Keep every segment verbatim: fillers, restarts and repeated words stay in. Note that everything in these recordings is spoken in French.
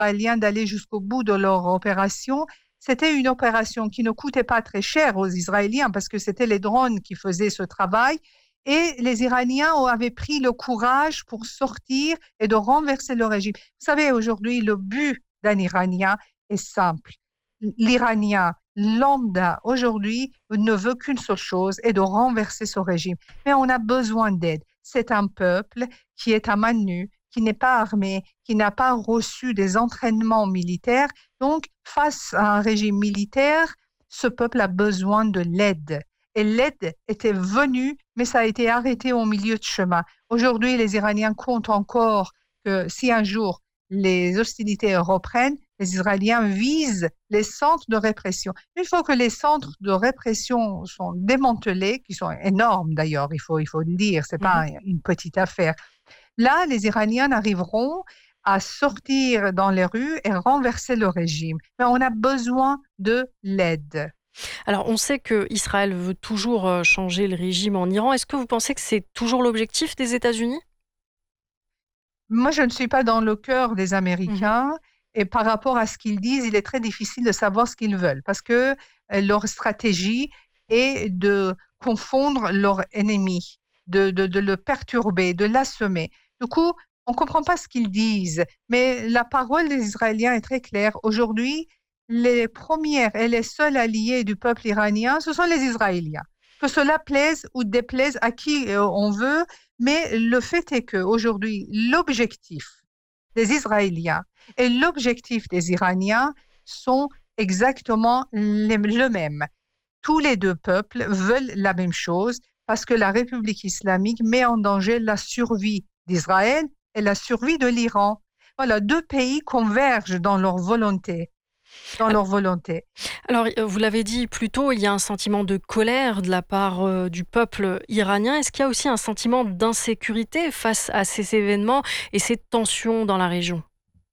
Israéliens d'aller jusqu'au bout de leur opération. C'était une opération qui ne coûtait pas très cher aux Israéliens parce que c'était les drones qui faisaient ce travail. Et les Iraniens avaient pris le courage pour sortir et de renverser le régime. Vous savez, aujourd'hui, le but d'un Iranien est simple. L'Iranien lambda, aujourd'hui, ne veut qu'une seule chose, et de renverser ce régime. Mais on a besoin d'aide. C'est un peuple qui est à main nue, qui n'est pas armé, qui n'a pas reçu des entraînements militaires. Donc, face à un régime militaire, ce peuple a besoin de l'aide. Et l'aide était venue, mais ça a été arrêté au milieu de chemin. Aujourd'hui, les Iraniens comptent encore que si un jour les hostilités reprennent, les Israéliens visent les centres de répression. Une fois que les centres de répression sont démantelés, qui sont énormes d'ailleurs, il faut, il faut le dire, ce n'est pas Mhm. une petite affaire, là, les Iraniens arriveront à sortir dans les rues et renverser le régime. Mais on a besoin de l'aide. Alors, on sait qu'Israël veut toujours euh, changer le régime en Iran. Est-ce que vous pensez que c'est toujours l'objectif des États-Unis? Moi, je ne suis pas dans le cœur des Mhm. Américains et par rapport à ce qu'ils disent, il est très difficile de savoir ce qu'ils veulent parce que euh, leur stratégie est de confondre leur ennemi, de, de, de le perturber, de l'assommer. Du coup, on ne comprend pas ce qu'ils disent, mais la parole des Israéliens est très claire. Aujourd'hui, les premières et les seuls alliés du peuple iranien, ce sont les Israéliens. Que cela plaise ou déplaise à qui euh, on veut, mais le fait est qu'aujourd'hui, l'objectif des Israéliens et l'objectif des Iraniens sont exactement les- le même. Tous les deux peuples veulent la même chose parce que la République islamique met en danger la survie d'Israël et la survie de l'Iran. Voilà, deux pays convergent dans leur volonté, dans leur volonté. Alors, euh, vous l'avez dit plus tôt, il y a un sentiment de colère de la part euh, du peuple iranien. Est-ce qu'il y a aussi un sentiment d'insécurité face à ces événements et ces tensions dans la région?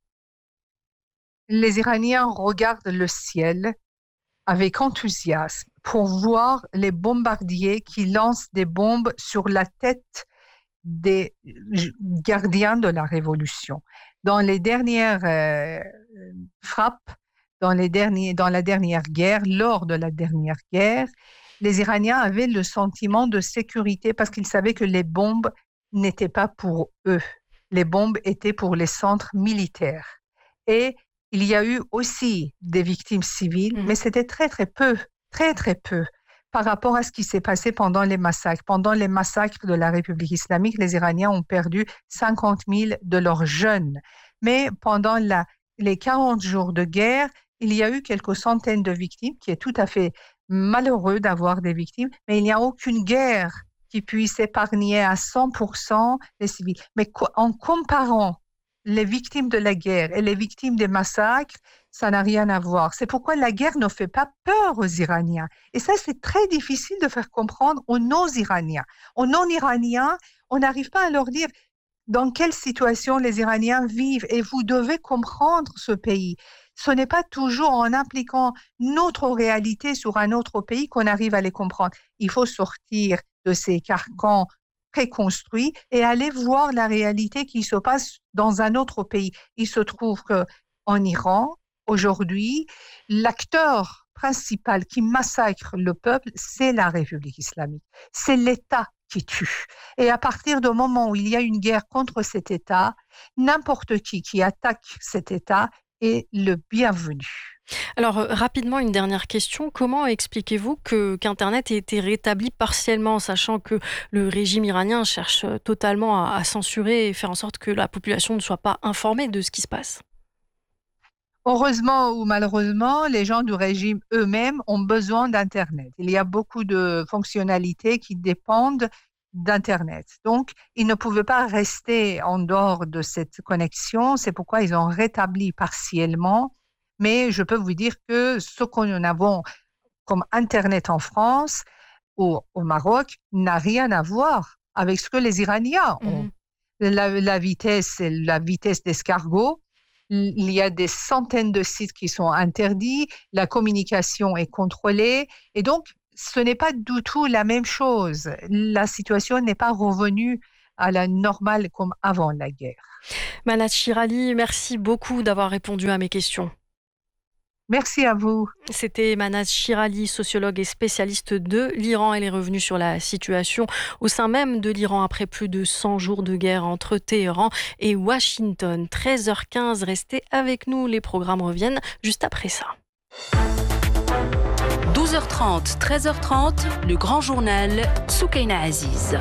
Les Iraniens regardent le ciel avec enthousiasme pour voir les bombardiers qui lancent des bombes sur la tête des gardiens de la révolution. Dans les dernières euh, frappes, dans, les derniers, dans la dernière guerre, lors de la dernière guerre, les Iraniens avaient le sentiment de sécurité parce qu'ils savaient que les bombes n'étaient pas pour eux. Les bombes étaient pour les centres militaires. Et il y a eu aussi des victimes civiles, mais Mhm. c'était très, très peu, très, très peu par rapport à ce qui s'est passé pendant les massacres. Pendant les massacres de la République islamique, les Iraniens ont perdu cinquante mille de leurs jeunes. Mais pendant la, les quarante jours de guerre, il y a eu quelques centaines de victimes, qui est tout à fait malheureux d'avoir des victimes, mais il n'y a aucune guerre qui puisse épargner à cent pour cent les civils. Mais co- en comparant les victimes de la guerre et les victimes des massacres, ça n'a rien à voir. C'est pourquoi la guerre ne fait pas peur aux Iraniens. Et ça, c'est très difficile de faire comprendre aux non-Iraniens. Aux non-Iraniens, on n'arrive pas à leur dire dans quelle situation les Iraniens vivent et vous devez comprendre ce pays. Ce n'est pas toujours en impliquant notre réalité sur un autre pays qu'on arrive à les comprendre. Il faut sortir de ces carcans préconstruits et aller voir la réalité qui se passe dans un autre pays. Il se trouve que en Iran, aujourd'hui, l'acteur principal qui massacre le peuple, c'est la République islamique. C'est l'État qui tue. Et à partir du moment où il y a une guerre contre cet État, n'importe qui qui attaque cet État est le bienvenu. Alors, euh, rapidement, une dernière question. Comment expliquez-vous que, qu'Internet ait été rétabli partiellement, sachant que le régime iranien cherche euh, totalement à, à censurer et faire en sorte que la population ne soit pas informée de ce qui se passe? Heureusement ou malheureusement, les gens du régime eux-mêmes ont besoin d'Internet. Il y a beaucoup de fonctionnalités qui dépendent d'Internet. Donc, ils ne pouvaient pas rester en dehors de cette connexion. C'est pourquoi ils ont rétabli partiellement. Mais je peux vous dire que ce qu'on avons comme Internet en France ou au Maroc n'a rien à voir avec ce que les Iraniens ont. Mhm. La, la vitesse, c'est la vitesse d'escargot. Il y a des centaines de sites qui sont interdits, la communication est contrôlée et donc ce n'est pas du tout la même chose. La situation n'est pas revenue à la normale comme avant la guerre. Manal Chirali, merci beaucoup d'avoir répondu à mes questions. Merci à vous. C'était Manal Chirali, sociologue et spécialiste de l'Iran. Elle est revenue sur la situation au sein même de l'Iran après plus de cent jours de guerre entre Téhéran et Washington. treize heures quinze, restez avec nous. Les programmes reviennent juste après ça. douze heures trente, treize heures trente, le grand journal, Soukaina Aziz.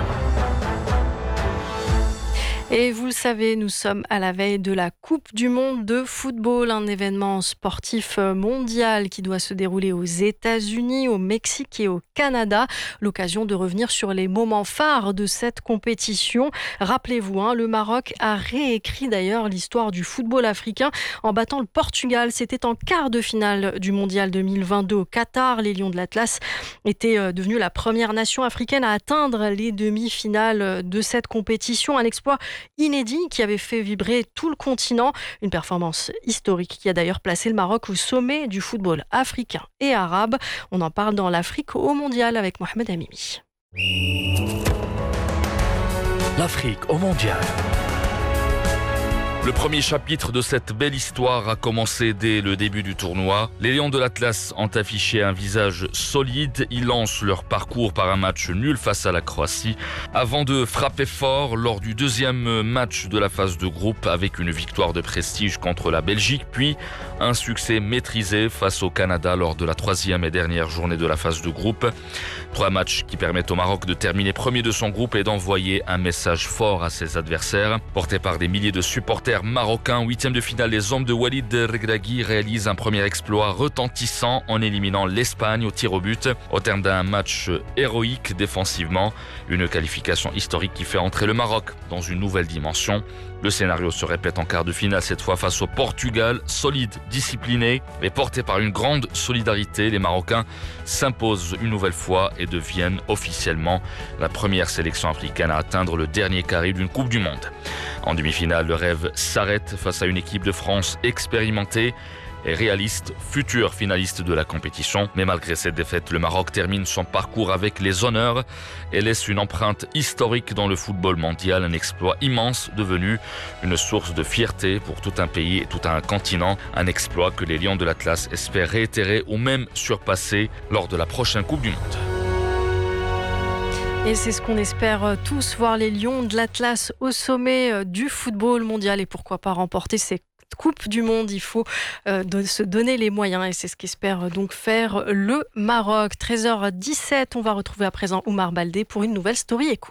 Et vous le savez, nous sommes à la veille de la Coupe du monde de football, un événement sportif mondial qui doit se dérouler aux États-Unis, au Mexique et au Canada. L'occasion de revenir sur les moments phares de cette compétition. Rappelez-vous, hein, le Maroc a réécrit d'ailleurs l'histoire du football africain en battant le Portugal. C'était en quart de finale du mondial deux mille vingt-deux au Qatar. Les Lions de l'Atlas étaient devenus la première nation africaine à atteindre les demi-finales de cette compétition. Un exploit inédit qui avait fait vibrer tout le continent. Une performance historique qui a d'ailleurs placé le Maroc au sommet du football africain et arabe. On en parle dans l'Afrique au mondial avec Mohamed Amimi. L'Afrique au mondial. Le premier chapitre de cette belle histoire a commencé dès le début du tournoi. Les Lions de l'Atlas ont affiché un visage solide. Ils lancent leur parcours par un match nul face à la Croatie avant de frapper fort lors du deuxième match de la phase de groupe avec une victoire de prestige contre la Belgique, puis un succès maîtrisé face au Canada lors de la troisième et dernière journée de la phase de groupe. Trois matchs qui permettent au Maroc de terminer premier de son groupe et d'envoyer un message fort à ses adversaires. Portés par des milliers de supporters marocains, huitième de finale, les hommes de Walid Regragui réalisent un premier exploit retentissant en éliminant l'Espagne au tir au but. Au terme d'un match héroïque défensivement, une qualification historique qui fait entrer le Maroc dans une nouvelle dimension. Le scénario se répète en quart de finale, cette fois face au Portugal, solide, discipliné et porté par une grande solidarité. Les Marocains s'imposent une nouvelle fois et deviennent officiellement la première sélection africaine à atteindre le dernier carré d'une Coupe du Monde. En demi-finale, le rêve s'arrête face à une équipe de France expérimentée et réaliste, futur finaliste de la compétition. Mais malgré cette défaite, le Maroc termine son parcours avec les honneurs et laisse une empreinte historique dans le football mondial, un exploit immense devenu une source de fierté pour tout un pays et tout un continent, un exploit que les Lions de l'Atlas espèrent réitérer ou même surpasser lors de la prochaine Coupe du Monde. Et c'est ce qu'on espère tous, voir les Lions de l'Atlas au sommet du football mondial et pourquoi pas remporter ces Coupe du Monde. Il faut euh, de se donner les moyens et c'est ce qu'espère donc faire le Maroc. treize heures dix-sept, on va retrouver à présent Oumar Baldé pour une nouvelle Story Echo.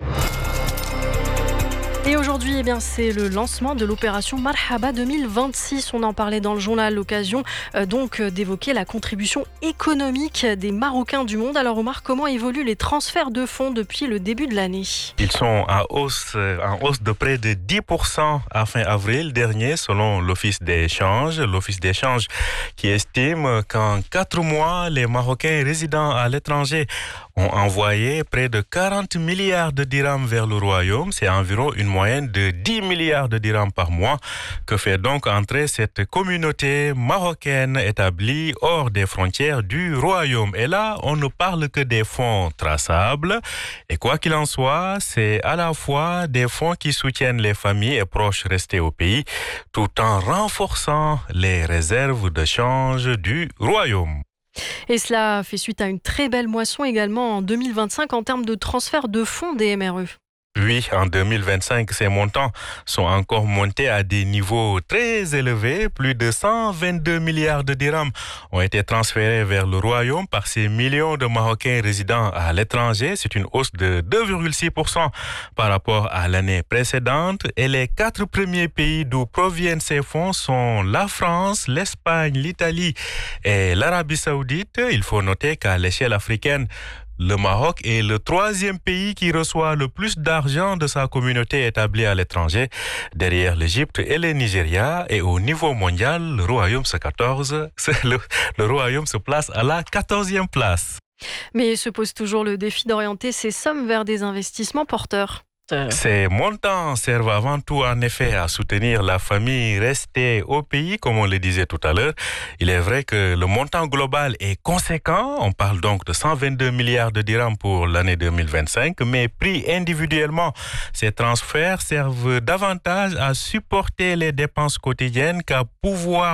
Et aujourd'hui, eh bien, c'est le lancement de l'opération Marhaba deux mille vingt-six. On en parlait dans le journal, l'occasion euh, donc d'évoquer la contribution économique des Marocains du monde. Alors Omar, comment évoluent les transferts de fonds depuis le début de l'année ? Ils sont à hausse, en hausse de près de dix pour cent à fin avril dernier, selon l'Office d'échange. L'Office d'échange qui estime qu'en quatre mois, les Marocains résidant à l'étranger ont envoyé près de quarante milliards de dirhams vers le Royaume. C'est environ une moyenne de dix milliards de dirhams par mois que fait donc entrer cette communauté marocaine établie hors des frontières du Royaume. Et là, on ne parle que des fonds traçables. Et quoi qu'il en soit, c'est à la fois des fonds qui soutiennent les familles et proches restés au pays, tout en renforçant les réserves de change du Royaume. Et cela fait suite à une très belle moisson également en deux mille vingt-cinq en termes de transfert de fonds des M R E. Oui, en deux mille vingt-cinq, ces montants sont encore montés à des niveaux très élevés. Plus de cent vingt-deux milliards de dirhams ont été transférés vers le Royaume par ces millions de Marocains résidant à l'étranger. C'est une hausse de deux virgule six pour cent par rapport à l'année précédente. Et les quatre premiers pays d'où proviennent ces fonds sont la France, l'Espagne, l'Italie et l'Arabie Saoudite. Il faut noter qu'à l'échelle africaine, le Maroc est le troisième pays qui reçoit le plus d'argent de sa communauté établie à l'étranger, derrière l'Égypte et le Nigeria. Et au niveau mondial, le Royaume se, quatorze, le, le Royaume se place à la quatorzième place. Mais se pose toujours le défi d'orienter ces sommes vers des investissements porteurs. Ces montants servent avant tout en effet à soutenir la famille restée au pays, comme on le disait tout à l'heure. Il est vrai que le montant global est conséquent. On parle donc de cent vingt-deux milliards de dirhams pour l'année deux mille vingt-cinq, mais pris individuellement, ces transferts servent davantage à supporter les dépenses quotidiennes qu'à pouvoir